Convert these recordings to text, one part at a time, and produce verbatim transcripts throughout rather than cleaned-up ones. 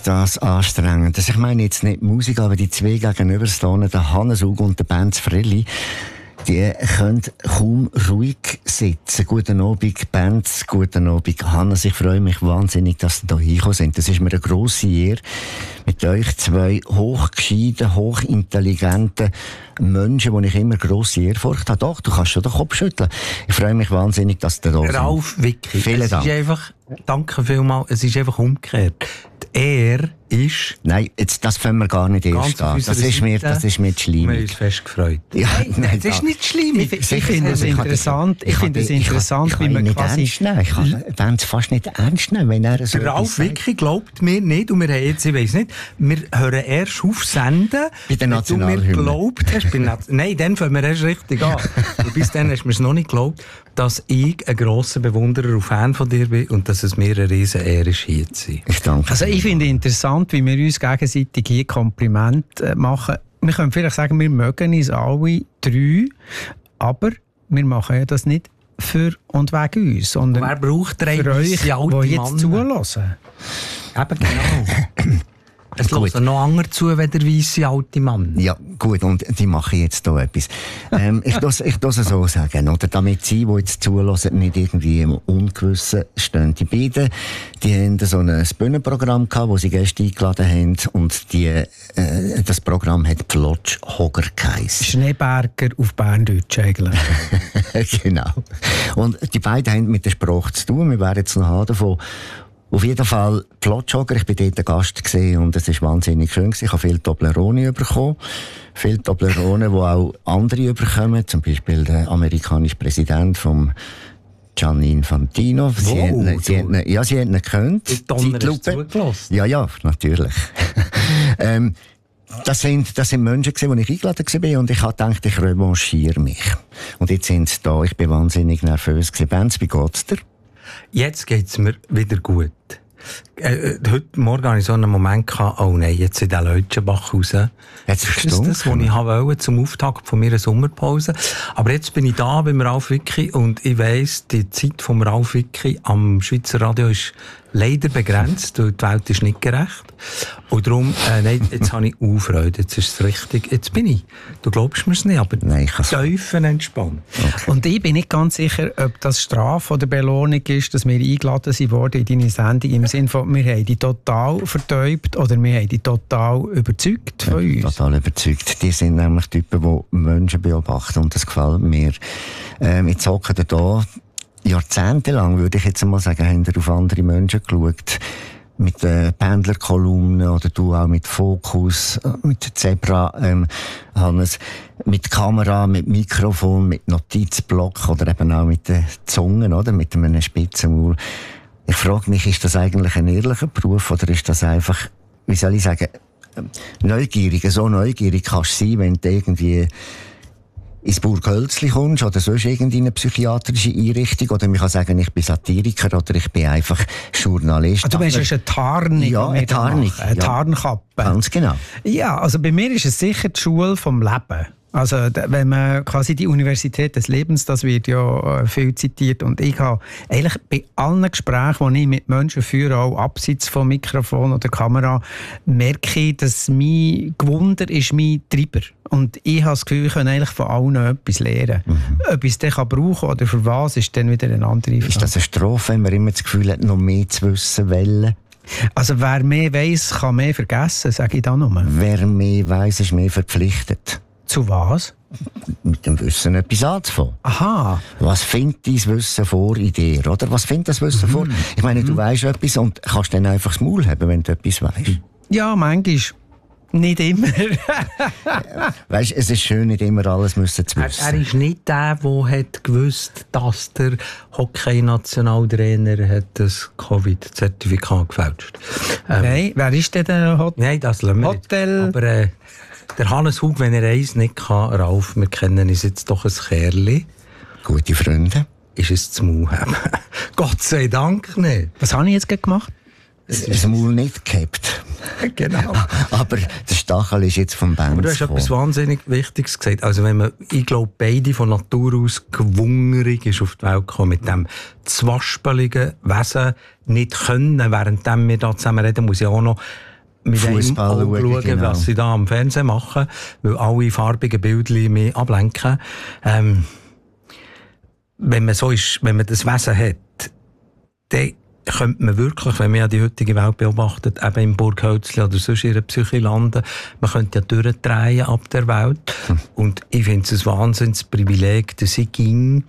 ist das anstrengend. Also ich meine jetzt nicht Musik, aber die zwei gegenüberstehenden, der Hannes Ug und der Benz Frelli, die können kaum ruhig sitzen. Guten Abend, Benz, guten Abend, Hannes. Ich freue mich wahnsinnig, dass Sie hier hingekommen sind. Das ist mir eine grosse Ehre, mit euch zwei hochgescheiten, hochintelligenten Menschen, die ich immer grosse Ehrfurcht habe. Doch, du kannst schon den Kopf schütteln. Ich freue mich wahnsinnig, dass ihr da seid. Ralf, wirklich. Vielen Dank. Es ist einfach, danke vielmals, es ist einfach umgekehrt. Die Ehre ist... Nein, jetzt, das können wir gar nicht erst an. Das ist mir, das ist mir zu schlimm. Wir haben uns fest gefreut. Ja, nein, nein, das ist nicht schlimm. Ich, ich, ich finde es interessant, ich finde es interessant, wie man quasi... Ich kann es fast nicht ernst nehmen, wenn er so... Der Ralf Wicki glaubt mir nicht, und wir haben jetzt, ich weiss nicht, wir hören erst auf Senden, bei der Nationalhymne. Wenn du mir geglaubt hast, bei Nat- nein, dann fangen wir erst richtig an. Und bis dann hast du mir es noch nicht geglaubt, dass ich ein grosser Bewunderer und Fan von dir bin und dass es mir eine riesen Ehre ist, hier zu sein. Ich danke. Also ich finde interessant, wie wir uns gegenseitig hier Komplimente machen. Wir können vielleicht sagen, wir mögen uns alle drei, aber wir machen ja das nicht für und wegen uns, sondern wer braucht drei für euch, die jetzt zuhören. Eben genau. Es hören noch andere zu, wie der weisse alte Mann. Ja, gut, und die machen jetzt hier etwas. ähm, ich muss ich es so sagen, oder? Damit sie, die jetzt zuhören, nicht irgendwie im Ungewissen stehen. Die beiden, die haben so ein Bühnenprogramm gehabt, wo sie Gäste eingeladen haben, und die, äh, das Programm hat Plotschhoger geheissen. Schneeberger auf Berndeutsch eigentlich. Genau. Und die beiden haben mit der Sprache zu tun. Wir werden jetzt noch davon. Auf jeden Fall Plotschhoger, ich war dort ein Gast gewesen, und es war wahnsinnig schön gewesen. Ich habe viele Toblerone bekommen. Viele Toblerone, die auch andere bekommen. Zum Beispiel der amerikanische Präsident vom Gianni Infantino. Wow, sie haben, sie haben, ja, sie haben ihn gekannt. Die Donner ist zugelassen. Ja, ja, natürlich. ähm, Das sind, das sind Menschen gewesen, die ich eingeladen war, und ich habe gedacht, ich revanchiere mich. Und jetzt sind sie da. Ich bin wahnsinnig nervös gewesen. Benz, wie geht's dir? Jetzt geht's mir wieder gut. Äh, heute Morgen hatte ich so einen Moment gehabt, oh nein, jetzt sind der Leutschenbach raus. Jetzt das ist das, was ich wollte zum Auftakt von meiner Sommerpause. Aber jetzt bin ich da beim Ralf Wicki, und ich weiss, die Zeit vom Ralf Wicki am Schweizer Radio ist leider begrenzt, weil die Welt ist nicht gerecht. Und darum, äh, nein, jetzt habe ich Freude, jetzt ist es richtig, jetzt bin ich. Du glaubst mir es nicht, aber nein, ich tiefenentspannt. Okay. Und ich bin nicht ganz sicher, ob das Strafe oder Belohnung ist, dass wir eingeladen wurden in deine Sendung, im Sinne von, wir haben die total vertäubt oder wir haben die total überzeugt von ja, uns. Total überzeugt. Die sind nämlich Typen, die Menschen beobachten, und das gefällt mir. Ähm, jetzt hocken wir da jahrzehntelang, würde ich jetzt mal sagen, haben wir auf andere Menschen geschaut. Mit äh, Pendlerkolumnen, oder du auch mit Fokus, mit Zebra, ähm, Hannes, mit Kamera, mit Mikrofon, mit Notizblock oder eben auch mit den Zungen, oder? Mit einem spitzen Maul. Ich frage mich, ist das eigentlich ein ehrlicher Beruf, oder ist das einfach, wie soll ich sagen, neugierig? So neugierig kannst du sein, wenn du irgendwie ins Burghölzli kommst oder sonst irgendeine psychiatrische Einrichtung, oder man kann sagen, ich bin Satiriker oder ich bin einfach Journalist. Ah, du meinst, es ist eine Tarnung? Ja, eine Tarnung. Eine ja. Tarnkappe. Ganz genau. Ja, also bei mir ist es sicher die Schule vom Leben. Also wenn man quasi die Universität des Lebens, das wird ja viel zitiert, und ich habe eigentlich bei allen Gesprächen, die ich mit Menschen führe, auch abseits vom Mikrofon oder Kamera, merke ich, dass mein Gewunder ist mein Treiber. Und ich habe das Gefühl, ich kann eigentlich von allen etwas lernen. Mhm. Ob ich es dann brauchen kann oder für was, ist dann wieder eine andere Frage. Ist das eine Strophe, wenn man immer das Gefühl hat, noch mehr zu wissen wollen? Also wer mehr weiss, kann mehr vergessen, sage ich da nur. Wer mehr weiss, ist mehr verpflichtet. Zu was? Mit dem Wissen etwas anzufangen. Aha. Was findet dein Wissen vor in dir, oder? Was findet das Wissen mhm. vor? Ich meine, du mhm. weisst etwas und kannst dann einfach das Maul haben, wenn du etwas weisst. Ja, manchmal. Nicht immer. Weißt, es ist schön, nicht immer alles müssen zu wissen. Er, er ist nicht der, der hat gewusst, dass der Hockey-Nationaltrainer das Covid-Zertifikat gefälscht. Ähm, Nein, wer ist denn der Hot- Nein, das lassen wir Hotel? nicht. Aber äh, der Hannes Hug, wenn er eins nicht kann, Ralf, wir kennen uns jetzt doch ein Kerli. Gute Freunde. Ist es zu Maul haben. Gott sei Dank nicht. Was habe ich jetzt gemacht? Das Maul nicht gehabt. Genau. Aber der Stachel ist jetzt vom Benz. Aber du hast etwas wahnsinnig Wichtiges gesagt. Also wenn man, ich glaube, beide von Natur aus gewungerig ist auf die Welt gekommen, mit dem zwaspeligen Wesen nicht können, während wir da zusammen reden, muss ich auch noch mit einem Fußball Auge schauen, genau. was sie da am Fernsehen machen, weil alle farbigen Bildchen mich ablenken. Ähm, wenn man so ist, wenn man das Wesen hat, dann könnte man wirklich, wenn man ja die heutige Welt beobachtet, eben im Burghölzli oder sonst in einer Psyche landen, man könnte ja durchdrehen ab der Welt. Hm. Und ich finde es ein Wahnsinnsprivileg, dass ich ging,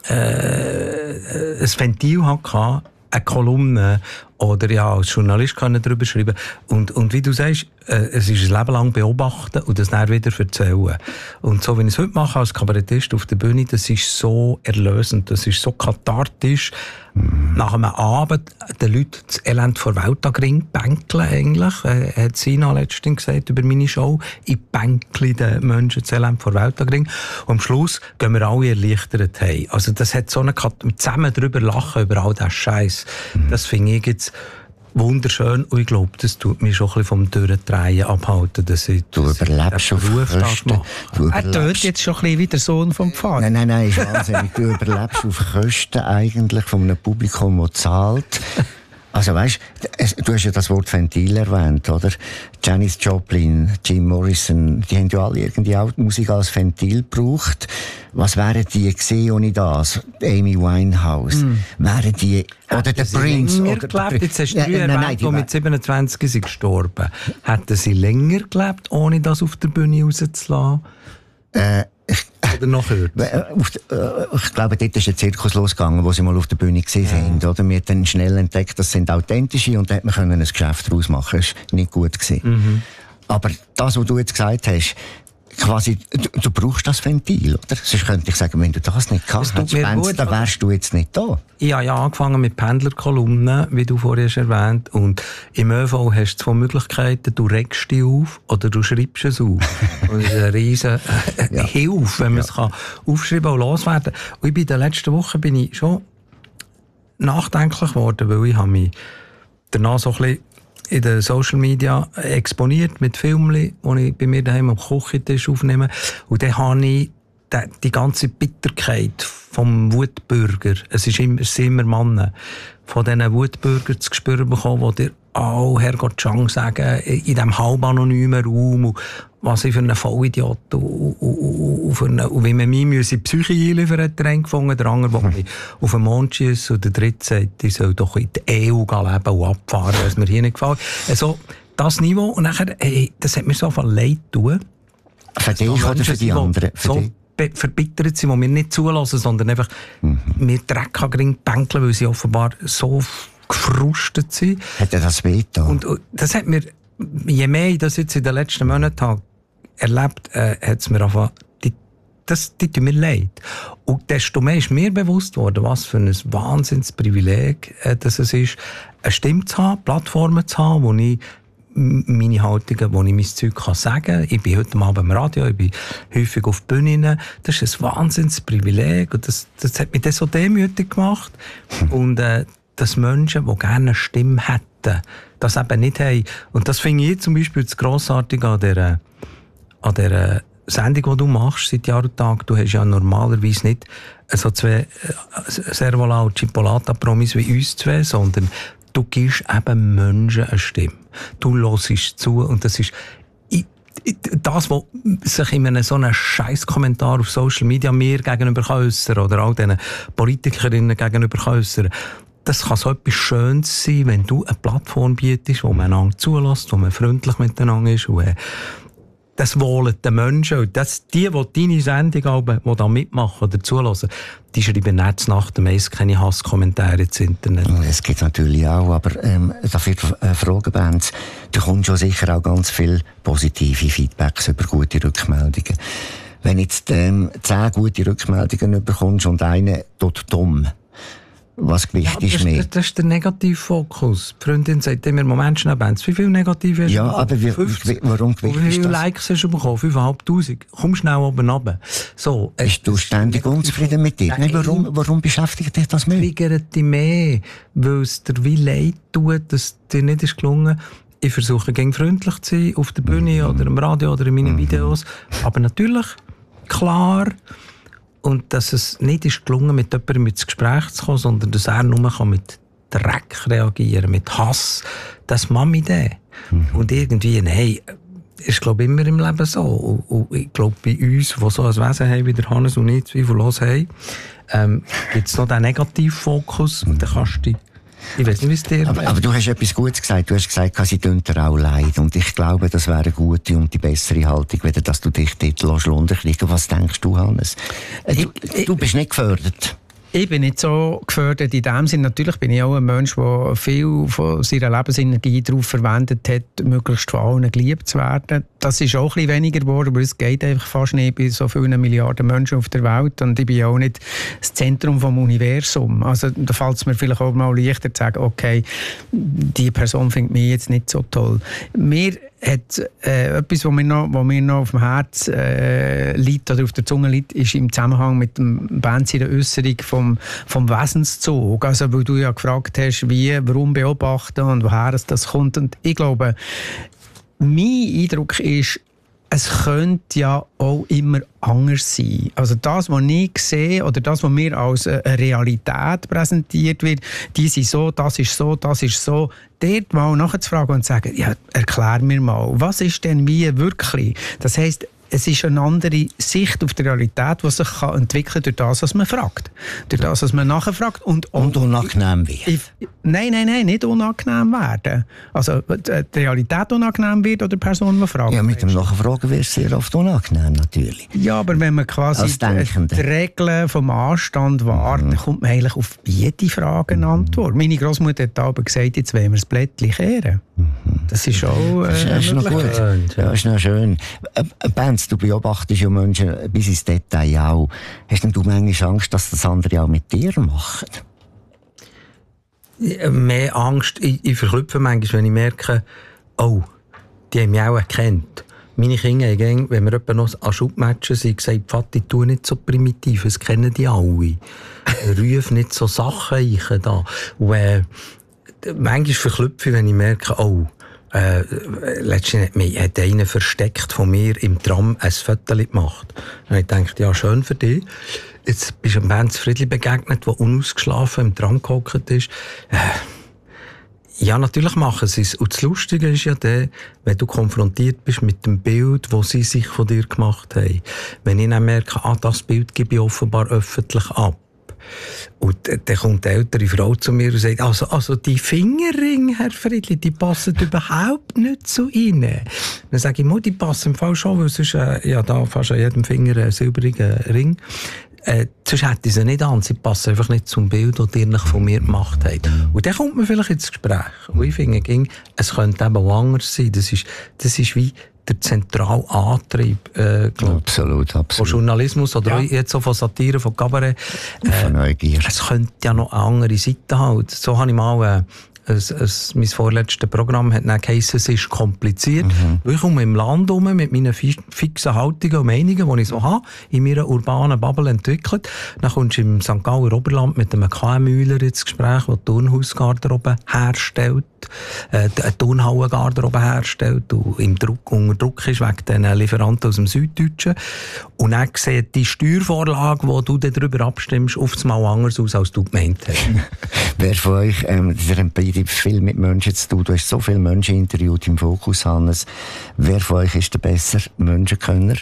äh, ein Ventil hatte, eine Kolumne oder ja, als Journalist kann ich darüber schreiben. Und, und wie du sagst, äh, es ist ein Leben lang beobachten und das dann wieder erzählen. Und so, wie ich es heute mache als Kabarettist auf der Bühne, das ist so erlösend, das ist so kathartisch. Mm. Nach einem Abend den Leuten das Elend vor Weltagring bänkeln eigentlich, äh, hat Sina letztens gesagt über meine Show, ich bänkle den Menschen das Elend vor Weltagring. Und am Schluss gehen wir alle erleichtert heim. Also das hat so eine Kat- zusammen darüber lachen, über all diesen Scheiß. Mm. Das finde ich jetzt wunderschön und ich glaube, das tut mich schon ein bisschen vom Durchdrehen abhalten, dass ich du das überlebst auf Kosten. Er tut jetzt schon ein bisschen wie der Sohn vom Pfarrer. Nein, nein, nein, ist wahnsinnig. Du überlebst auf Kosten eigentlich von einem Publikum, das zahlt. Also weißt du, hast ja das Wort Ventil erwähnt, oder? Janis Joplin, Jim Morrison, die haben ja alle irgendwie auch die Musik als Ventil gebraucht. Was wären die gewesen ohne das? Amy Winehouse. Mm. Wären die, oder der Prince. Oder gelebt? Jetzt hast du ja, erwähnt, die mit siebenundzwanzig sind gestorben. Hätten sie länger gelebt, ohne das auf der Bühne rauszulassen? Äh, ich, Oder noch kürzer? Ich glaube, dort ist ein Zirkus losgegangen, wo sie mal auf der Bühne gesehen sind. Oder? Wir haben dann schnell entdeckt, das sind authentische und da hat man ein Geschäft daraus machen. Das war nicht gut gewesen. Mhm. Aber das, was du jetzt gesagt hast, quasi, du, du brauchst das Ventil, oder? Sonst könnte ich sagen, wenn du das nicht gehabt hättest, Benz, dann wärst du jetzt nicht da. Ich habe ja angefangen mit Pendlerkolumnen, wie du vorhin hast erwähnt. Und im ÖV hast du zwei Möglichkeiten. Du regst dich auf oder du schreibst es auf. Und das ist eine riesen äh, ja. Hilfe, wenn man ja. es kann aufschreiben und loswerden. Und ich bin in den letzten Wochen bin ich schon nachdenklich geworden, weil ich habe mich danach so ein bisschen in den Social Media exponiert mit Filmen, die ich bei mir daheim am Küchentisch aufnehme. Und dann habe ich die, die ganze Bitterkeit vom Wutbürger, es ist immer, es sind immer Männer, von diesen Wutbürgern zu spüren bekommen, die dir «Oh, Herrgott Chang» sagen, in diesem halb anonymen Raum, und was ich für einen Vollidiot und, und, und, und, und wie man mich in die Psyche einliefern hat, der gefunden, der andere, der mich auf den Mond schiesst, und der dritte sagt, ich soll doch in die E U leben und abfahren, was mir hier nicht gefällt. Also, das Niveau, und nachher, hey, das hat mir so viel leid getan. Für dich oder für die anderen? Für so be- verbittert sind, die mir nicht zulassen, sondern einfach mhm. mir Dreck an bänkeln, weil sie offenbar so gefrustet sind. Hat er das wehgetan? Und, und das hat mir, je mehr ich das jetzt in den letzten Monaten habe erlebt, äh, hat es mir einfach, die, das die tut mir leid. Und desto mehr ist mir bewusst worden, was für ein Wahnsinnsprivileg äh, das es ist, eine Stimme zu haben, Plattformen zu haben, wo ich meine Haltungen, wo ich mein Zeug kann sagen kann. Ich bin heute Abend im Radio, ich bin häufig auf Bühnen. Das ist ein Wahnsinnsprivileg und das, das hat mich dann so demütig gemacht. Und äh, dass Menschen, die gerne eine Stimme hätten, das eben nicht haben. Und das finde ich zum Beispiel das Grossartige an dieser, an dieser Sendung, die du machst seit Jahr und Tag. Du hast ja normalerweise nicht so zwei Servola und Chipolata-Promis wie uns zwei, sondern du gibst eben Menschen eine Stimme. Du hörst zu und das ist das, was sich in einem so einem Scheiß-Kommentar auf Social Media mir gegenüber äußern oder all diesen Politikerinnen gegenüber äußern. Das kann so etwas Schönes sein, wenn du eine Plattform bietest, wo man einander zulässt, wo man freundlich miteinander ist. Und, äh, das wollen die Menschen. Und das, die, die deine Sendung haben, die da mitmachen oder zulassen, die schreiben nicht nach dem meist keine Hasskommentare ins Internet. Es gibt natürlich auch, aber ähm, dafür äh, fragen, Benz, du kommst schon sicher auch ganz viele positive Feedbacks über gute Rückmeldungen. Wenn jetzt ähm, zehn gute Rückmeldungen bekommst und eine tut dumm, was gewichtet ja, ist mehr? Das, das ist der Negativfokus. Die Freundin sagt immer, Moment schnell, Benz, wie viele Negative hast du ja, bekommen? aber wie, wie, warum gewichtest du das? Wie viele Likes hast du bekommen? fünftausendfünfhundert. Komm schnell oben runter. So, bist du ständig unzufrieden mit dir? Nein, Nein, warum, warum beschäftigt dich das mehr? Triggert dich mehr, weil es dir wie leid tut, dass dir nicht ist gelungen. Ich versuche, gegen freundlich zu sein, auf der Bühne mm-hmm. oder im Radio oder in meinen mm-hmm. Videos. Aber natürlich, klar, und dass es nicht ist gelungen, mit jemandem ins Gespräch zu kommen, sondern dass er nur mit Dreck reagieren kann, mit Hass. das Mami der. Mhm. Und irgendwie, nein, ist, glaube ich, immer im Leben so. Und, und ich glaube, bei uns, die so ein Wesen haben, wie der Hannes und ich zweifellos haben, ähm, gibt es noch den Negativfokus. Und dann kannst du, ich weiß nicht, wie es dir aber, aber du hast etwas Gutes gesagt. Du hast gesagt, sie tun dir auch leid. Und ich glaube, das wäre eine gute und die bessere Haltung, weder dass du dich dort runterkriegen lässt. Was denkst du, Hannes? Du, du bist nicht gefördert. Ich bin nicht so gefördert in dem Sinn. Natürlich bin ich auch ein Mensch, der viel von seiner Lebensenergie darauf verwendet hat, möglichst von allen geliebt zu werden. Das ist auch ein bisschen weniger geworden, aber es geht einfach fast nicht bei so vielen Milliarden Menschen auf der Welt. Und ich bin auch nicht das Zentrum vom Universum. Also da fällt es mir vielleicht auch mal leichter zu sagen, okay, die Person findet mich jetzt nicht so toll. Mir hat äh, etwas, was mir, noch, was mir noch auf dem Herz äh, liegt oder auf der Zunge liegt, ist im Zusammenhang mit dem Benz in der Äußerung vom, vom Wesenszug. Also, weil du ja gefragt hast, wie, warum beobachten und woher das kommt. Und ich glaube, mein Eindruck ist, es könnte ja auch immer anders sein. Also das, was ich sehe, oder das, was mir als eine Realität präsentiert wird, die sind so, das ist so, das ist so, dort mal nachzufragen und zu sagen, ja, erklär mir mal, was ist denn wie wirklich? Das heisst, es ist eine andere Sicht auf die Realität, die sich kann entwickeln durch das, was man fragt. Durch das, was man nachfragt. Und, und unangenehm wird. Ich, nein, nein, nein, nicht unangenehm werden. Also die Realität unangenehm wird oder die Person, die fragt. Ja, mit dem Nachfragen wird es sehr oft unangenehm, natürlich. Ja, aber wenn man quasi die, die Regeln vom Anstand wahrt, mhm. dann kommt man eigentlich auf jede Frage eine Antwort. Meine Großmutter hat aber gesagt, jetzt wollen wir das Blättchen kehren. Mhm. Das ist auch äh, das ist, das ist noch gut. Schön, ja, das ist noch schön. Äh, Benz, du beobachtest ja Menschen bis ins Detail auch. Hast denn du manchmal Angst, dass das andere auch mit dir machen? Mehr Angst. Ich, ich verklüpfe manchmal, wenn ich merke, oh, die haben mich auch erkannt. Meine Kinder haben, wenn wir etwa noch an Schubmatchen sind, gesagt, Vati, tu nicht so primitiv, das kennen die alle. Ruf nicht so Sachen ein da. Und, äh, manchmal verklüpfe ich, wenn ich merke, oh, Äh, letztens hat mir hat einer versteckt von mir im Tram ein Foto gemacht. Und ich dachte, ja, schön für dich. Jetzt bist du einem Benz Friedli begegnet, der unausgeschlafen im Tram gehockt ist. Äh, ja, natürlich machen sie es. Und das Lustige ist ja der, wenn du konfrontiert bist mit dem Bild, das sie sich von dir gemacht haben. Wenn ich dann merke, ah, das Bild gebe ich offenbar öffentlich ab. Und dann kommt eine ältere Frau zu mir und sagt, also, also die Fingerringe, Herr Friedli, die passen überhaupt nicht zu Ihnen. Dann sage ich, Mo, die passen im Fall schon, weil sonst, äh, ja, da fast an jedem Finger einen silbrigen Ring. Äh, sonst hätte ich sie nicht an. Sie passen einfach nicht zum Bild, das ihr von mir gemacht habt. Und dann kommt man vielleicht ins Gespräch. Und ich finde, es könnte eben auch anders sein. Das ist, das ist wie der zentrale Antrieb, äh, glaub, absolut, absolut. Von Journalismus oder ja. jetzt auch von Satire, von Kabarett. Äh, von Neugier. Es könnte ja noch eine andere Seite haben. So habe ich mal, äh, es, es, mein vorletztes Programm hat dann geheissen, es ist kompliziert. Mhm. Ich komme im Land um mit meinen fixen Haltungen und Meinungen, die ich so habe, in meiner urbanen Bubble entwickelt. Dann kommst du im Sankt Galler Oberland mit einem K M Üler ins Gespräch, der Turnhausgarderobe herstellt, äh, eine Turnhallengarderobe herstellt und im Druck, unter Druck ist wegen den Lieferanten aus dem Süddeutschen. Und dann sieht die Steuervorlage, die du darüber abstimmst, oft mal anders aus, als du gemeint hast. Wer von euch, ähm, ihr habt beide viel mit Menschen zu tun, du hast so viele Menschen interviewt im Fokus, Hannes. Wer von euch ist der bessere Menschenkönner?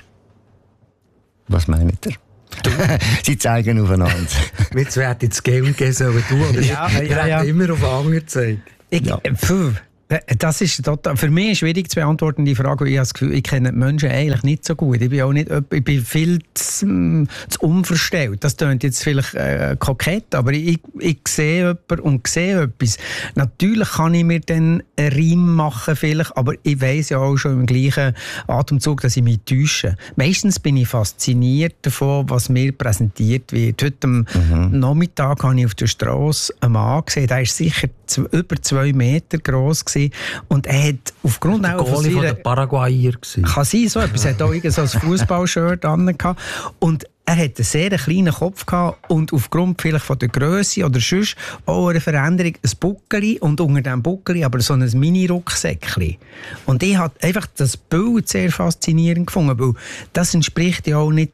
Was meint ihr? Sie zeigen aufeinander. Wir zwei hätten jetzt Geld gegeben, sollen du, oder? Ja, ja, ja, ja. Immer auf andere gezeigt. Ich, ja. Pfuh. Das ist total, für mich schwierig zu beantworten, die Frage, weil ich habe das Gefühl, ich kenne die Menschen eigentlich nicht so gut. Ich bin auch nicht, ich bin viel zu, zu unverstellt. Das klingt jetzt vielleicht äh, kokett, aber ich, ich sehe jemanden und sehe etwas. Natürlich kann ich mir dann einen Reim machen, vielleicht, aber ich weiss ja auch schon im gleichen Atemzug, dass ich mich täusche. Meistens bin ich fasziniert davon, was mir präsentiert wird. Heute am mhm. Nachmittag habe ich auf der Straße einen Mann gesehen, der ist sicher über zwei Meter gross gewesen. Und er hat aufgrund der auch von seiner... der Paraguayer gewesen. Kann sein, so etwas. Er hat auch so ein Fußballshirt an. Und er hatte einen sehr kleinen Kopf gehabt und aufgrund vielleicht von der Grösse oder sonst auch einer Veränderung ein Buckeli und unter diesem Buckeli aber so ein Mini-Rucksäckchen. Und ich habe einfach das Bild sehr faszinierend gefunden, weil das entspricht ja auch nicht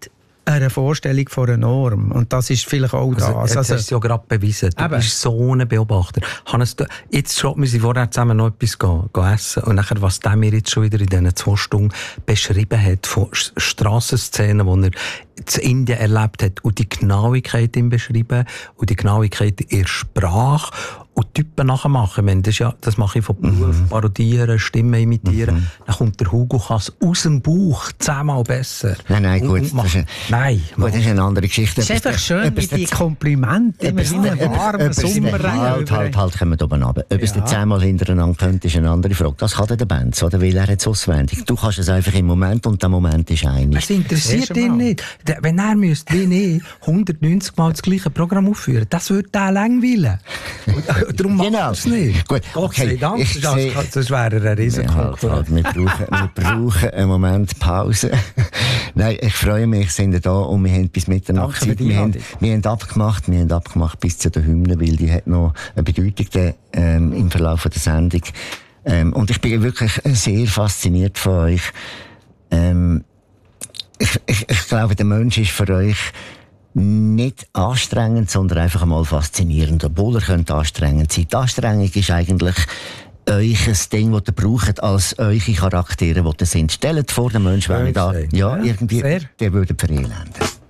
einer Vorstellung von einer Norm. Und das ist vielleicht auch also, das. Jetzt also, hast du ja gerade bewiesen. Du eben. bist so ein Beobachter. Hannes, du, jetzt schon, wir sind vorher zusammen noch etwas gehen, gehen essen. Und nachher, was der mir jetzt schon wieder in diesen zwei Stunden beschrieben hat, von Strassenszenen, die er in Indien erlebt hat, und die Genauigkeit ihm beschrieben, und die Genauigkeit in der Sprache, und Typen nachmachen. Meine, das, ist ja, das mache ich von Beruf, mhm. parodieren, Stimmen imitieren. Mhm. Dann kommt der Hugo Kass aus dem Bauch zehnmal besser. Nein, nein, gut. Und, und das, ist ein, nein gut das ist eine andere Geschichte. Es ist einfach schön, wie die Komplimente, immer wie ein warmer Sommerregen. Halt, halt, halt, kommen wir oben runter. Ob es Ja. dir zehnmal hintereinander könnte, ist eine andere Frage. Das kann der Benz, oder? Weil er hat es auswendig. Du kannst es einfach im Moment, und der Moment ist einig. Es interessiert ihn nicht. Der- Wenn er müsste, wie ich, hundertneunzig Mal das gleiche Programm aufführen, das würde er langweilen. Und darum macht Genau. er es nicht. Gut, Gott okay. sei Dank, Ich sonst sehe- sonst wäre er ein riesen Ja, halt, halt. Wir, brauchen, wir brauchen einen Moment Pause. Nein, ich freue mich, sind wir da und wir haben bis Mitternacht Danke für Zeit. die Wir haben, Einladung. wir haben abgemacht, wir haben abgemacht bis zu der Hymne, weil die hat noch eine Bedeutung ähm, im Verlauf der Sendung. Ähm, und ich bin wirklich sehr fasziniert von euch. Ähm, ich, ich, ich glaube, der Mensch ist für euch nicht anstrengend, sondern einfach einmal faszinierend. Obwohl er könnte anstrengend sein. Die Anstrengung ist eigentlich euch ein Ding, das ihr braucht, als eure Charaktere, die ihr sind. Stellt vor, der Mensch wäre da, Schön ja, Ja, irgendwie, sehr. der würde verelenden.